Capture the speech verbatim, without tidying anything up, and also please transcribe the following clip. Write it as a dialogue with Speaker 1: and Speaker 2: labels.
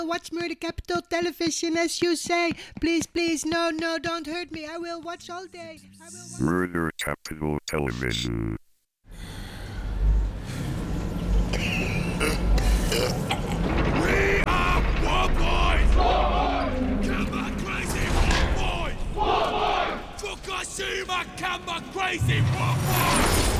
Speaker 1: watch Murder Capital Television as you say. Please, please, no, no, don't hurt me. I will watch all day. I will watch-
Speaker 2: Murder Capital Television.
Speaker 3: We are War Boys! War Boys! Come on, crazy War Boys! War Boys! Fukushima, come on, crazy War Boys!